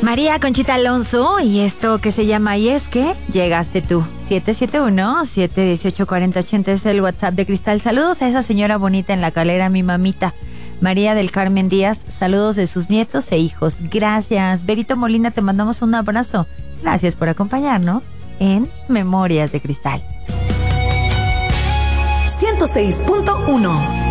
María Conchita Alonso, y esto que se llama Y es que llegaste tú. 771-718-4080 es el WhatsApp de Cristal. Saludos a esa señora bonita en la Calera, mi mamita María del Carmen Díaz. Saludos de sus nietos e hijos. Gracias. Berito Molina, te mandamos un abrazo. Gracias por acompañarnos en Memorias de Cristal. 106.1